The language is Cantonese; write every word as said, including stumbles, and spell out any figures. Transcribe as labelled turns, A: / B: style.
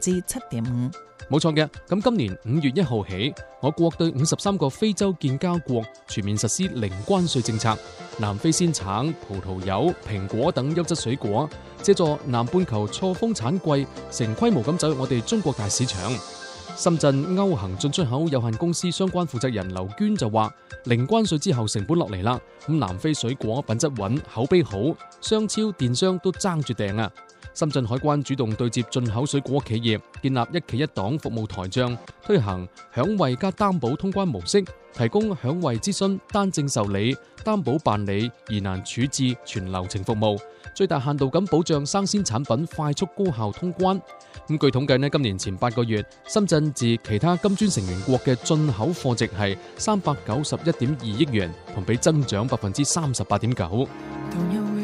A: 之七點五。
B: 冇錯嘅，咁今年五月一號起，我國對五十三個非洲建交國全面實施零關稅政策。南非鮮橙、葡萄柚、蘋果等優質水果，借助南半球錯峰產季，成規模咁走入我哋中國大市場。深圳歐行進出口有限公司相關負責人劉娟就話：零關稅之後成本落嚟啦，咁南非水果品質穩、口碑好，商超電商都爭住訂啊！深圳海關主動對接進口水果企業，建立一企一檔服務台帳，推行享惠加擔保通關模式，提供享惠諮詢、單證受理、擔保辦理、疑難處置全流程服務，最大限度咁保障生鮮產品快速高效通關。咁據統計呢，今年前八個月，深圳自其他金磚成員國嘅進口貨值係三百九十一點二億元，同比增長百分之三十八點九。
A: 同